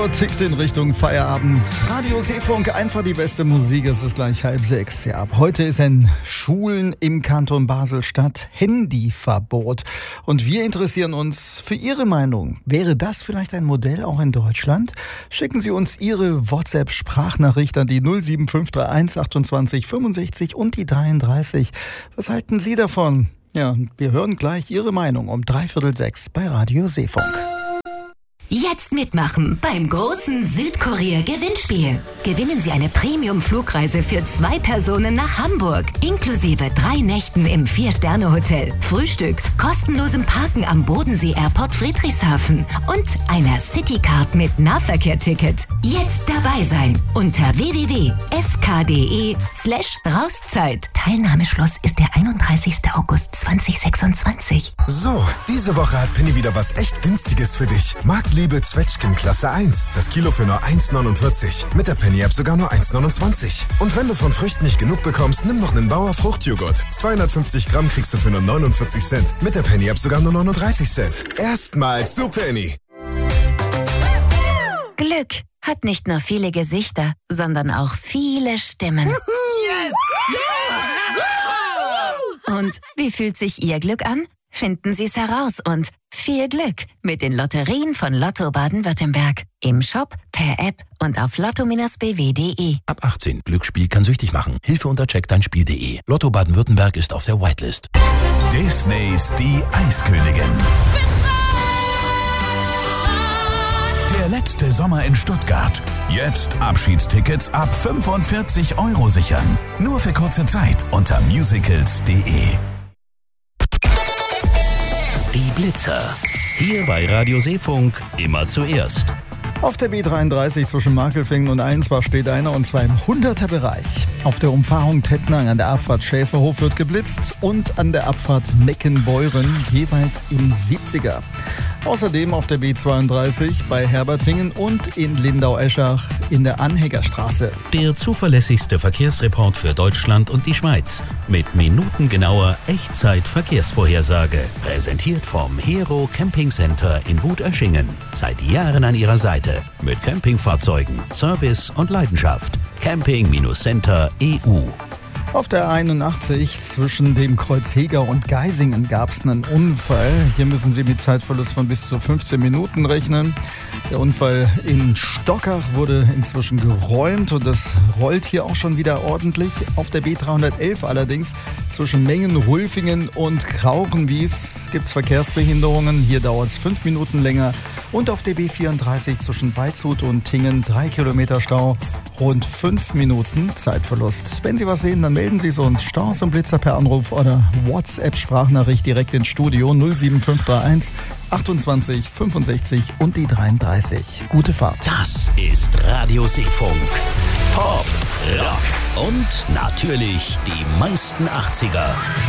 Uhr tickt in Richtung Feierabend. Radio Seefunk, einfach die beste Musik. Es ist gleich 5:30. Ja, ab heute ist in Schulen im Kanton Basel-Stadt Handyverbot. Und wir interessieren uns für Ihre Meinung. Wäre das vielleicht ein Modell auch in Deutschland? Schicken Sie uns Ihre WhatsApp-Sprachnachricht an die 07531 28 65 und die 33. Was halten Sie davon? Ja, wir hören gleich Ihre Meinung um 5:45 bei Radio Seefunk. Jetzt mitmachen beim großen Südkorea-Gewinnspiel. Gewinnen Sie eine Premium-Flugreise für 2 Personen nach Hamburg, inklusive 3 Nächten im 4-Sterne-Hotel, Frühstück, kostenlosem Parken am Bodensee-Airport Friedrichshafen und einer Citycard mit Nahverkehr-Ticket. Jetzt dabei sein unter www.sk.de/Rauszeit. Teilnahmeschluss ist der 31. August 2026. So, diese Woche hat Penny wieder was echt Günstiges für dich. Marktliebe Zwetschgen Klasse 1. Das Kilo für nur 1,49. Mit der Penny-App sogar nur 1,29. Und wenn du von Früchten nicht genug bekommst, nimm noch einen Bauer Fruchtjoghurt. 250 Gramm kriegst du für nur 49 Cent. Mit der Penny-App sogar nur 39 Cent. Erstmals zu Penny. Glück hat nicht nur viele Gesichter, sondern auch viele Stimmen. Yes! Und wie fühlt sich Ihr Glück an? Finden Sie es heraus und viel Glück mit den Lotterien von Lotto Baden-Württemberg. Im Shop, per App und auf lotto-bw.de. Ab 18. Glücksspiel kann süchtig machen. Hilfe unter checkdeinspiel.de. Lotto Baden-Württemberg ist auf der Whitelist. Disneys Die Eiskönigin. Der letzte Sommer in Stuttgart. Jetzt Abschiedstickets ab 45 € sichern. Nur für kurze Zeit unter musicals.de. Die Blitzer. Hier bei Radio Seefunk immer zuerst. Auf der B33 zwischen Markelfingen und Allensbach steht einer, und zwar im 100er-Bereich. Auf der Umfahrung Tettnang an der Abfahrt Schäferhof wird geblitzt und an der Abfahrt Meckenbeuren jeweils im 70er. Außerdem auf der B32 bei Herbertingen und in Lindau-Eschach in der Anhägerstraße. Der zuverlässigste Verkehrsreport für Deutschland und die Schweiz. Mit minutengenauer Echtzeit-Verkehrsvorhersage. Präsentiert vom Hero Camping Center in Wutöschingen. Seit Jahren an Ihrer Seite. Mit Campingfahrzeugen, Service und Leidenschaft. Camping-Center EU. Auf der 81 zwischen dem Kreuz Heger und Geisingen gab es einen Unfall. Hier müssen Sie mit Zeitverlust von bis zu 15 Minuten rechnen. Der Unfall in Stockach wurde inzwischen geräumt und das rollt hier auch schon wieder ordentlich. Auf der B311 allerdings zwischen Mengen-Hulfingen und Krauchenwies gibt es Verkehrsbehinderungen. Hier dauert es 5 Minuten länger. Und auf der B34 zwischen Waldshut und Tingen 3 Kilometer Stau, rund 5 Minuten Zeitverlust. Wenn Sie was sehen, dann melden Sie es uns. Staus und Blitzer per Anruf oder WhatsApp-Sprachnachricht direkt ins Studio 07531 28 65 und die 33. Gute Fahrt. Das ist Radio Seefunk. Pop, Rock und natürlich die meisten 80er.